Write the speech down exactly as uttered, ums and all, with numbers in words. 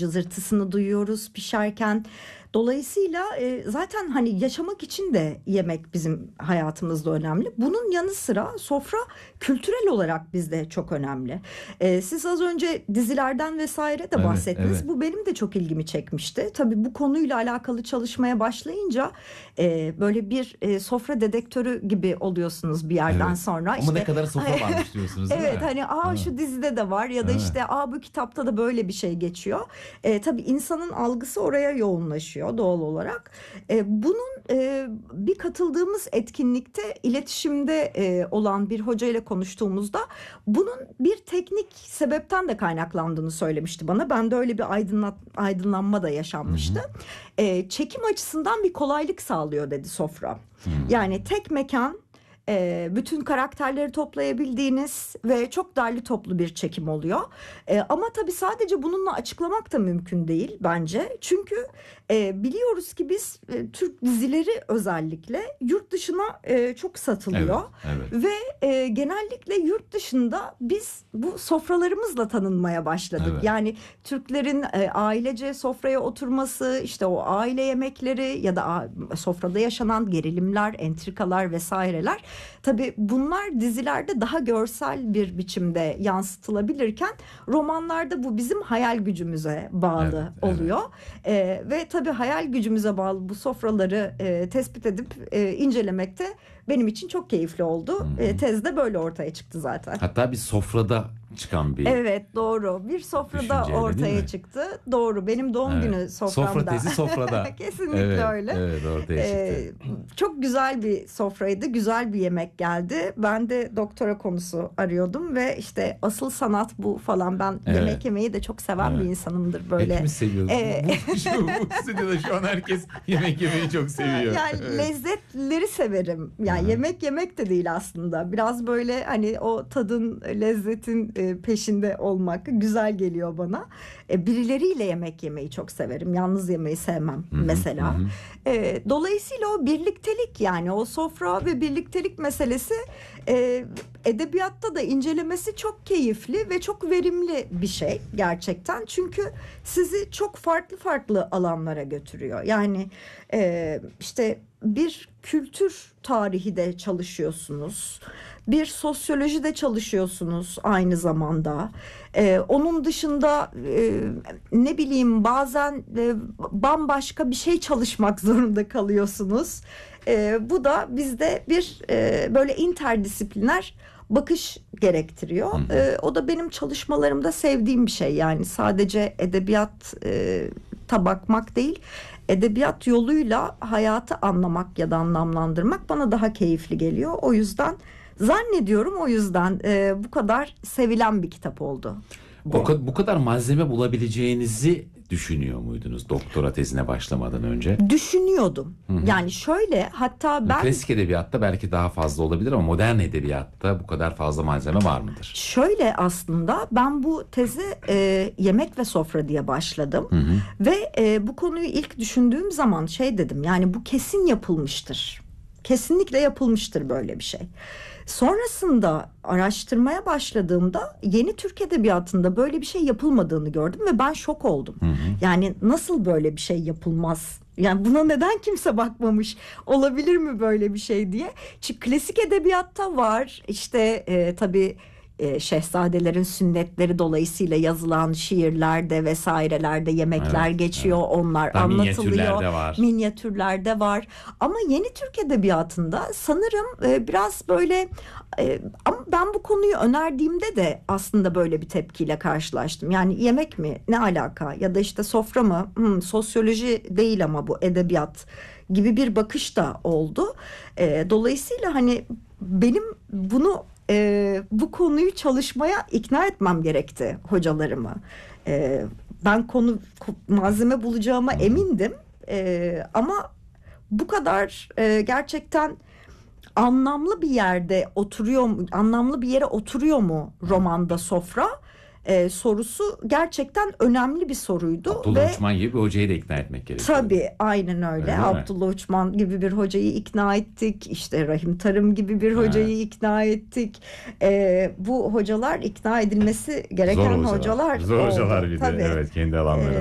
cızırtısını duyuyoruz pişerken. Dolayısıyla e, zaten hani yaşamak için de yemek bizim hayatımızda önemli. Bunun yanı sıra sofra kültürel olarak bizde çok önemli. E, siz az önce dizilerden vesaire de Evet, bahsettiniz. evet. Bu benim de çok ilgimi çekmişti. Tabii bu konuyla alakalı çalışmaya başlayınca e, böyle bir e, sofra dedektörü gibi oluyorsunuz bir yerden Evet. sonra. Ama ne kadar sofra varmış diyorsunuz, değil Evet, mi? hani aa Ha. şu dizide de var ya da Evet. işte aa bu kitapta da böyle bir şey geçiyor. E, tabii insanın algısı oraya yoğunlaşıyor doğal olarak. E, bunun e, bir katıldığımız etkinlikte iletişimde e, olan bir hoca ile konuştuğumuzda bunun bir teknik sebepten de kaynaklandığını söylemişti bana. Ben de öyle bir aydınlat, aydınlanma da yaşanmıştı. Hı hı. E, çekim açısından bir kolaylık sağlıyor dedi sofra. Hı. Yani tek mekan, e, bütün karakterleri toplayabildiğiniz ve çok derli toplu bir çekim oluyor. E, ama tabii sadece bununla açıklamak da mümkün değil bence. Çünkü e, biliyoruz ki biz e, Türk dizileri özellikle yurt dışına e, çok satılıyor. Evet, evet. Ve e, genellikle yurt dışında biz bu sofralarımızla tanınmaya başladık. Evet. Yani Türklerin e, ailece sofraya oturması, işte o aile yemekleri ya da a, sofrada yaşanan gerilimler, entrikalar vesaireler. Tabii bunlar dizilerde daha görsel bir biçimde yansıtılabilirken romanlarda bu bizim hayal gücümüze bağlı Evet, oluyor. E, ve tabii hayal gücümüze bağlı bu sofraları e, tespit edip e, incelemekte benim için çok keyifli oldu. Hı hı. E, tez de böyle ortaya çıktı zaten. Hatta bir sofrada çıkan bir Evet, doğru. Bir sofrada düşünceyle, değil ortaya mi? çıktı. Doğru. Benim doğum Evet. günü soframda. Sofra tezi sofrada. Kesinlikle Evet, öyle. evet, ortaya Ee, çıktı. çok güzel bir sofraydı. Güzel bir yemek geldi. Ben de doktora konusu arıyordum ve işte asıl sanat bu falan. Ben Evet. yemek yemeyi de çok seven Evet. bir insanımdır böyle. Hepimiz seviyoruz. Ee, Bu, şu, bu stüdyoda şu an herkes yemek yemeyi çok seviyor. Yani Evet. lezzetleri severim. Yani Hı-hı. yemek yemek de değil aslında. Biraz böyle hani o tadın, lezzetin e, peşinde olmak güzel geliyor bana. E, birileriyle yemek yemeyi çok severim. Yalnız yemeyi sevmem Hı-hı, mesela. hı-hı. E, dolayısıyla o birliktelik, yani o sofra ve birliktelik meselesi e, edebiyatta da incelemesi çok keyifli ve çok verimli bir şey gerçekten. Çünkü sizi çok farklı farklı alanlara götürüyor. Yani e, işte bir kültür tarihi de çalışıyorsunuz. Bir sosyoloji de çalışıyorsunuz aynı zamanda. Ee, onun dışında e, ne bileyim bazen e, bambaşka bir şey çalışmak zorunda kalıyorsunuz. E, bu da bizde bir e, böyle interdisipliner bakış gerektiriyor. Hı hı. E, o da benim çalışmalarımda sevdiğim bir şey. Yani sadece edebiyat e, ta bakmak değil, edebiyat yoluyla hayatı anlamak ya da anlamlandırmak bana daha keyifli geliyor. O yüzden zannediyorum o yüzden e, bu kadar sevilen bir kitap oldu. Bu. O kadar, bu kadar malzeme bulabileceğinizi düşünüyor muydunuz doktora tezine başlamadan önce? Düşünüyordum. Hı hı. Yani şöyle, hatta ben Klasik edebiyatta belki daha fazla olabilir ama modern edebiyatta bu kadar fazla malzeme var mıdır? şöyle aslında ben bu tezi e, yemek ve sofra diye başladım. Hı hı. Ve e, bu konuyu ilk düşündüğüm zaman şey dedim, yani bu kesin yapılmıştır. Kesinlikle yapılmıştır böyle bir şey. Sonrasında araştırmaya başladığımda yeni Türk edebiyatında böyle bir şey yapılmadığını gördüm ve ben şok oldum. Hı hı. Yani nasıl böyle bir şey yapılmaz? Yani buna neden kimse bakmamış? Olabilir mi böyle bir şey diye? Çünkü klasik edebiyatta var. İşte e, tabii e, şehzadelerin sünnetleri dolayısıyla yazılan şiirlerde vesairelerde yemekler Evet, geçiyor. evet. Onlar Daha anlatılıyor. minyatürlerde var. Minyatürlerde var. Ama yeni Türk edebiyatında sanırım e, biraz böyle e, ama ben bu konuyu önerdiğimde de aslında böyle bir tepkiyle karşılaştım. Yani yemek mi? Ne alaka? Ya da işte sofra mı? Hmm, sosyoloji değil ama bu edebiyat gibi bir bakış da oldu. E, dolayısıyla hani benim bunu e, bu konuyu çalışmaya ikna etmem gerekti hocalarımı. E, ben konu malzeme bulacağıma emindim. E, ama bu kadar e, gerçekten anlamlı bir yerde oturuyor mu, anlamlı bir yere oturuyor mu romanda sofra e, sorusu gerçekten önemli bir soruydu. Abdullah ve Uçman gibi bir hocayı da ikna etmek gerekiyor. Tabii aynen öyle. Öyle mi? Abdullah Uçman gibi bir hocayı ikna ettik. İşte Rahim Tarım gibi bir hocayı Evet. ikna ettik. Ee, bu hocalar ikna edilmesi gereken Zor hocalar. hocalar Zor oldu. hocalar bir de. Tabii. Evet, kendi alanları. Ee,